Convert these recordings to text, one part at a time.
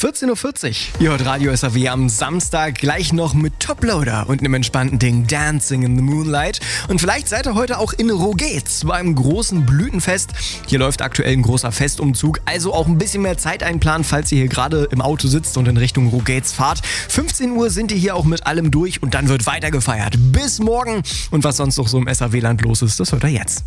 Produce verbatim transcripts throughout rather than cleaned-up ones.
vierzehn Uhr vierzig. Ihr hört Radio S A W am Samstag gleich noch mit Toploader und einem entspannten Ding Dancing in the Moonlight. Und vielleicht seid ihr heute auch in Rogez beim großen Blütenfest. Hier läuft aktuell ein großer Festumzug, also auch ein bisschen mehr Zeit einplanen, falls ihr hier gerade im Auto sitzt und in Richtung Rogez fahrt. fünfzehn Uhr sind die hier auch mit allem durch und dann wird weiter gefeiert. Bis morgen. Und was sonst noch so im S A W-Land los ist, das hört ihr jetzt.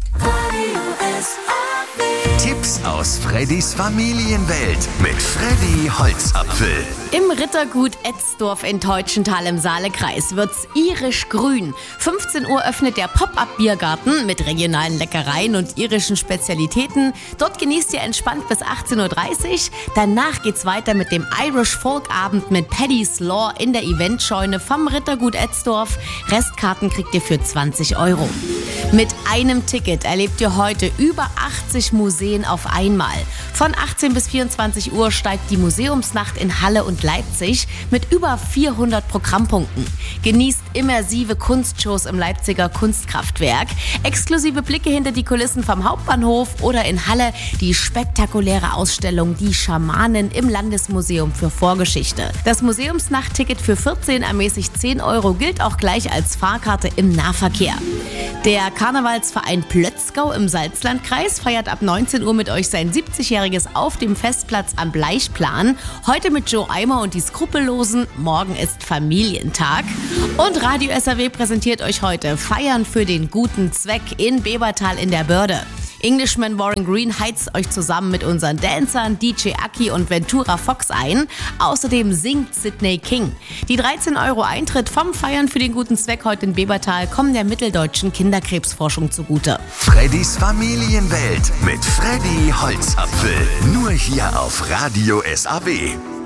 Tipps aus Freddys Familienwelt mit Freddy Holzapfel. Im Rittergut Etzdorf in Teutschenthal im Saalekreis wird's irisch grün. fünfzehn Uhr öffnet der Pop-Up-Biergarten mit regionalen Leckereien und irischen Spezialitäten. Dort genießt ihr entspannt bis achtzehn Uhr dreißig. Danach geht's weiter mit dem Irish Folk Abend mit Paddy's Law in der Eventscheune vom Rittergut Etzdorf. Restkarten kriegt ihr für zwanzig Euro. Mit einem Ticket erlebt ihr heute über achtzig Museen auf einmal. Von achtzehn bis vierundzwanzig Uhr steigt die Museumsnacht in Halle und Leipzig mit über vierhundert Programmpunkten. Genießt immersive Kunstshows im Leipziger Kunstkraftwerk, exklusive Blicke hinter die Kulissen vom Hauptbahnhof oder in Halle die spektakuläre Ausstellung Die Schamanen im Landesmuseum für Vorgeschichte. Das Museumsnachtticket für vierzehn ermäßigt zehn Euro gilt auch gleich als Fahrkarte im Nahverkehr. Der Karnevalsverein Plötzgau im Salzlandkreis feiert ab neunzehn Uhr mit euch sein siebzigjähriges auf dem Festplatz am Bleichplan. Heute mit Joe Eimer und die Skrupellosen. Morgen ist Familientag. Und Radio S A W präsentiert euch heute Feiern für den guten Zweck in Bebertal in der Börde. Englishman Warren Green heizt euch zusammen mit unseren Dancern D J Aki und Ventura Fox ein. Außerdem singt Sydney King. Die dreizehn Euro Eintritt vom Feiern für den guten Zweck heute in Bebertal kommen der mitteldeutschen Kinderkrebsforschung zugute. Freddys Familienwelt mit Freddy Holzapfel. Nur hier auf Radio S A W.